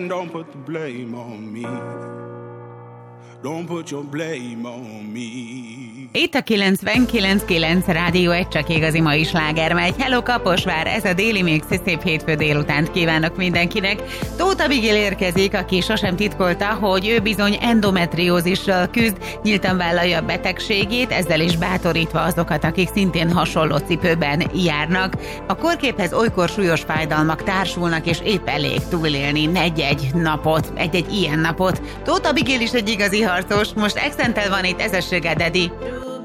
Don't put the blame on me. Don't put your blame on me. Itt a 99.9 Rádió, egy csak igazi mai sláger megy. Hello Kaposvár, ez a Déli Mix, szép hétfő délutánt kívánok mindenkinek. Tóth Abigail érkezik, aki sosem titkolta, hogy ő bizony endometriózissal küzd, nyíltan vállalja a betegségét, ezzel is bátorítva azokat, akik szintén hasonló cipőben járnak. A korképhez olykor súlyos fájdalmak társulnak, és épp elég túlélni egy-egy napot, egy-egy ilyen napot. Tóth Abigail is egy igazi harcos, most Exentel van itt, ez a Sugar Daddy.